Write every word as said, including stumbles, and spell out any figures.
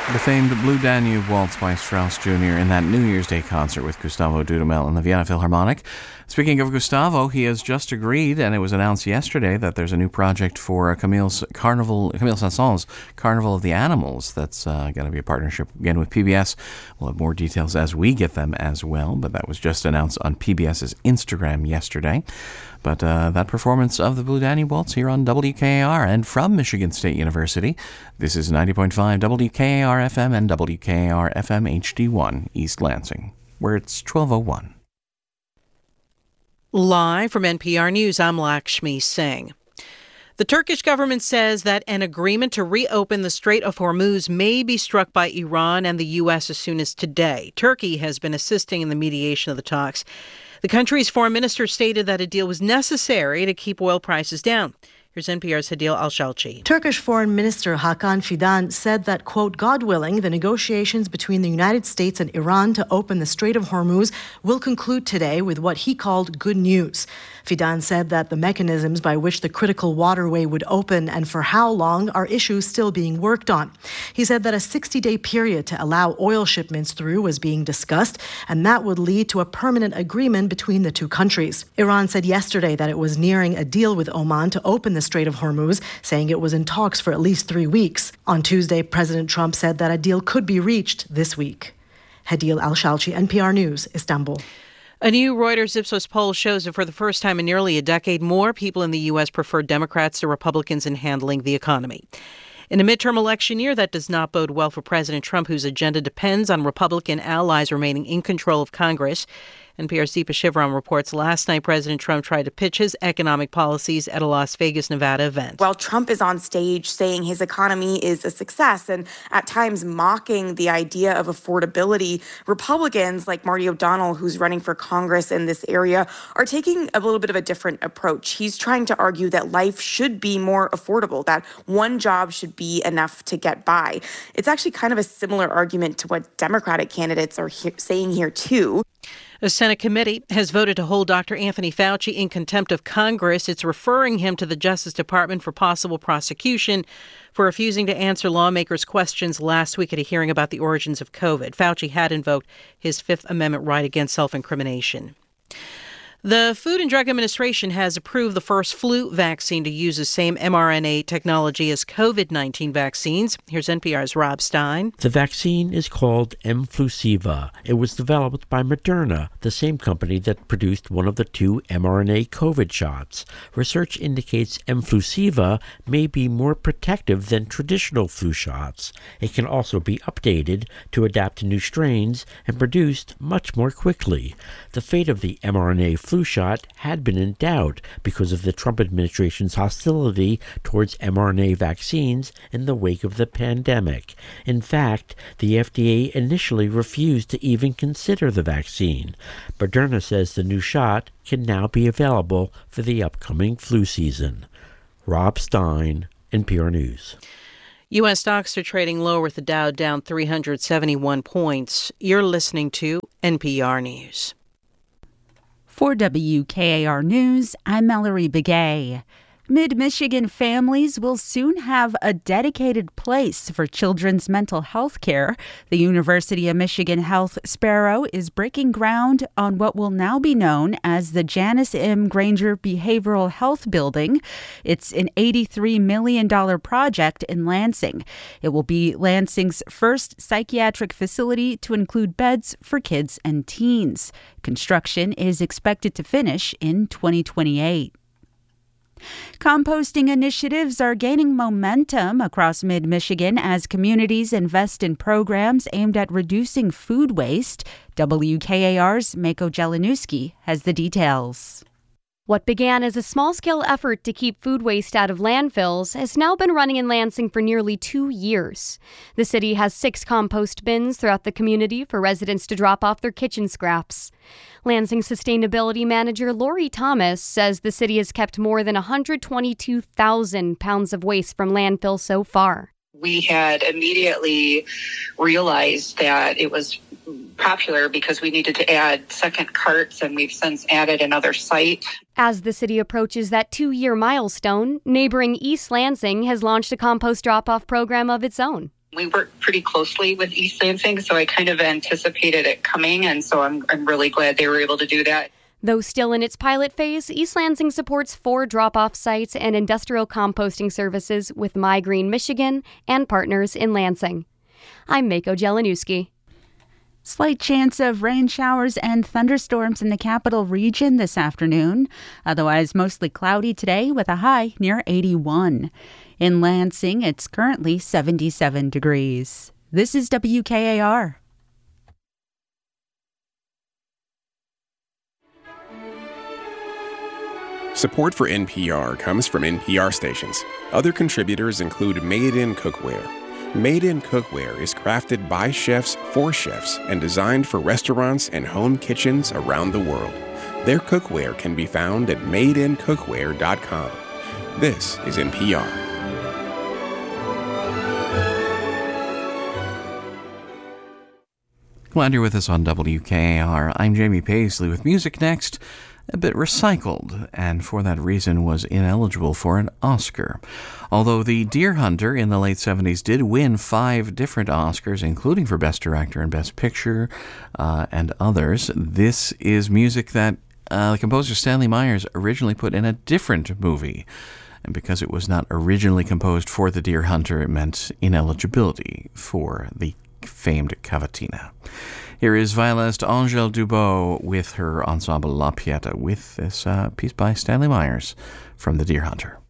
The famed Blue Danube Waltz by Strauss Junior in that New Year's Day concert with Gustavo Dudamel and the Vienna Philharmonic. Speaking of Gustavo, he has just agreed, and it was announced yesterday, that there's a new project for Camille's Carnival, Camille Saint-Saëns' Carnival of the Animals. That's uh, going to be a partnership again with P B S. We'll have more details as we get them as well, but that was just announced on PBS's Instagram yesterday. But uh, that performance of the Blue Danube Waltz here on W K A R and from Michigan State University. This is ninety point five W K A R F M and W K A R F M H D one East Lansing, where it's twelve oh one. Live from N P R News, I'm Lakshmi Singh. The Turkish government says that an agreement to reopen the Strait of Hormuz may be struck by Iran and the U S as soon as today. Turkey has been assisting in the mediation of the talks. The country's foreign minister stated that a deal was necessary to keep oil prices down. Here's N P R's Hadil Al-Shalchi. Turkish Foreign Minister Hakan Fidan said that, quote, God willing, the negotiations between the United States and Iran to open the Strait of Hormuz will conclude today with what he called good news. Fidan said that the mechanisms by which the critical waterway would open and for how long are issues still being worked on. He said that a sixty-day period to allow oil shipments through was being discussed, and that would lead to a permanent agreement between the two countries. Iran said yesterday that it was nearing a deal with Oman to open the Strait of Hormuz, saying it was in talks for at least three weeks. On Tuesday, President Trump said that a deal could be reached this week. Hadil Al-Shalchi, N P R News, Istanbul. A new Reuters Ipsos poll shows that for the first time in nearly a decade, more people in the U S prefer Democrats to Republicans in handling the economy. In a midterm election year, that does not bode well for President Trump, whose agenda depends on Republican allies remaining in control of Congress. N P R's Deepa Shivaram reports last night President Trump tried to pitch his economic policies at a Las Vegas, Nevada event. While Trump is on stage saying his economy is a success and at times mocking the idea of affordability, Republicans like Marty O'Donnell, who's running for Congress in this area, are taking a little bit of a different approach. He's trying to argue that life should be more affordable, that one job should be enough to get by. It's actually kind of a similar argument to what Democratic candidates are he- saying here, too. A Senate committee has voted to hold Doctor Anthony Fauci in contempt of Congress. It's referring him to the Justice Department for possible prosecution for refusing to answer lawmakers' questions last week at a hearing about the origins of COVID. Fauci had invoked his Fifth Amendment right against self-incrimination. The Food and Drug Administration has approved the first flu vaccine to use the same mRNA technology as COVID nineteen vaccines. Here's N P R's Rob Stein. The vaccine is called Mflusiva. It was developed by Moderna, the same company that produced one of the two mRNA COVID shots. Research indicates Mflusiva may be more protective than traditional flu shots. It can also be updated to adapt to new strains and produced much more quickly. The fate of the mRNA flu shot had been in doubt because of the Trump administration's hostility towards mRNA vaccines in the wake of the pandemic. In fact, the F D A initially refused to even consider the vaccine. Moderna says the new shot can now be available for the upcoming flu season. Rob Stein, N P R News. U S stocks are trading lower with the Dow down three hundred seventy-one points. You're listening to N P R News. For W K A R News, I'm Mallory Begay. Mid-Michigan families will soon have a dedicated place for children's mental health care. The University of Michigan Health Sparrow is breaking ground on what will now be known as the Janice M. Granger Behavioral Health Building. It's an eighty-three million dollars project in Lansing. It will be Lansing's first psychiatric facility to include beds for kids and teens. Construction is expected to finish in twenty twenty-eight. Composting initiatives are gaining momentum across mid-Michigan as communities invest in programs aimed at reducing food waste. W K A R's Mako Jelinuski has the details. What began as a small-scale effort to keep food waste out of landfills has now been running in Lansing for nearly two years. The city has six compost bins throughout the community for residents to drop off their kitchen scraps. Lansing Sustainability Manager Lori Thomas says the city has kept more than one hundred twenty-two thousand pounds of waste from landfill so far. We had immediately realized that it was popular because we needed to add second carts, and we've since added another site. As the city approaches that two-year milestone, neighboring East Lansing has launched a compost drop-off program of its own. We work pretty closely with East Lansing, so I kind of anticipated it coming, and so I'm I'm really glad they were able to do that. Though still in its pilot phase, East Lansing supports four drop-off sites and industrial composting services with My Green Michigan and partners in Lansing. I'm Mako Jeleniewski. Slight chance of rain showers and thunderstorms in the capital region this afternoon. Otherwise, mostly cloudy today with a high near eighty-one. In Lansing, it's currently seventy-seven degrees. This is W K A R. Support for N P R comes from N P R stations. Other contributors include Made In Cookware. Made In Cookware is crafted by chefs for chefs and designed for restaurants and home kitchens around the world. Their cookware can be found at made in cookware dot com. This is N P R. Glad you're with us on W K A R. I'm Jamie Paisley with music next. A bit recycled, and for that reason was ineligible for an Oscar. Although The Deer Hunter in the late seventies did win five different Oscars, including for Best Director and Best Picture uh, and others, this is music that uh, the composer Stanley Myers originally put in a different movie. And because it was not originally composed for The Deer Hunter, it meant ineligibility for the famed cavatina. Here is violist Angèle Dubot with her ensemble La Pieta with this uh, piece by Stanley Myers from The Deer Hunter.